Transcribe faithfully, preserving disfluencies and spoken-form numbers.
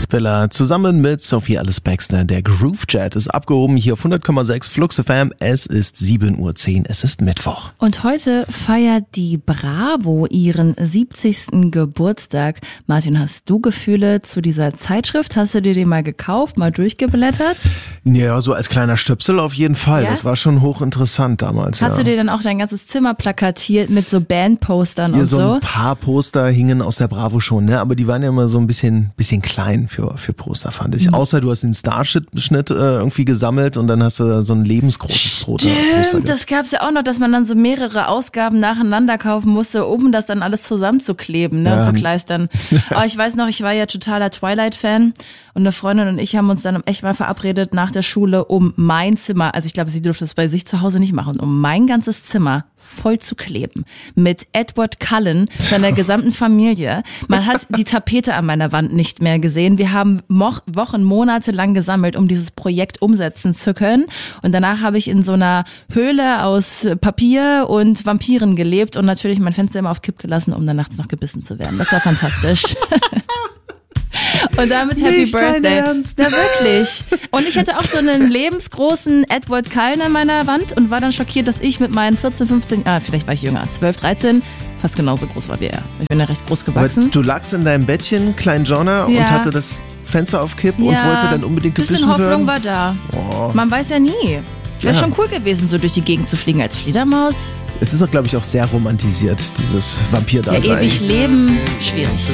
Spiller zusammen mit Sophie Alice Baxter. Der Groove Chat ist abgehoben hier auf hundert Komma sechs Flux F M. Es ist sieben Uhr zehn, es ist Mittwoch. Und heute feiert die Bravo ihren siebzigsten Geburtstag. Martin, hast du Gefühle zu dieser Zeitschrift? Hast du dir die mal gekauft, mal durchgeblättert? Ja, so als kleiner Stöpsel auf jeden Fall. Ja? Das war schon hochinteressant damals. Hast ja. du dir dann auch dein ganzes Zimmer plakatiert mit so Bandpostern Hier und so so? ein paar Poster hingen aus der Bravo schon, ne? Aber die waren ja immer so ein bisschen, bisschen klein für, für Poster, fand ich. Mhm. Außer du hast den Starschnitt äh, irgendwie gesammelt und dann hast du da so ein lebensgroßes Poster. Stimmt, das gab's ja auch noch, dass man dann so mehrere Ausgaben nacheinander kaufen musste, um das dann alles zusammenzukleben, ne, ja. und zu kleistern. Aber ich weiß noch, ich war ja totaler Twilight-Fan und eine Freundin und ich haben uns dann echt mal verabredet nach der Schule, um mein Zimmer, also ich glaube, sie durfte das bei sich zu Hause nicht machen, um mein ganzes Zimmer voll zu kleben mit Edward Cullen, seiner gesamten Familie. Man hat die Tapete an meiner Wand nicht mehr gesehen. Wir haben mo- Wochen, Monate lang gesammelt, um dieses Projekt umsetzen zu können. Und danach habe ich in so einer Höhle aus Papier und Vampiren gelebt und natürlich mein Fenster immer auf Kipp gelassen, um dann nachts noch gebissen zu werden. Das war fantastisch. Und damit Happy Nicht dein Birthday. Ernst? Ja, wirklich. Und ich hatte auch so einen lebensgroßen Edward Cullen an meiner Wand und war dann schockiert, dass ich mit meinen vierzehn, fünfzehn, ah, vielleicht war ich jünger, zwölf, dreizehn, fast genauso groß war wie er. Ich bin ja recht groß gewachsen. Aber du lagst in deinem Bettchen, klein Jonah, Ja. und hatte das Fenster auf Kipp Ja, und wollte dann unbedingt gebissen bisschen Hoffnung werden. war da. Oh. Man weiß ja nie. Wäre Ja. schon cool gewesen, so durch die Gegend zu fliegen als Fledermaus. Es ist auch, glaube ich, auch sehr romantisiert, dieses Ja, Vampir-Dasein. ewig leben, schwierig.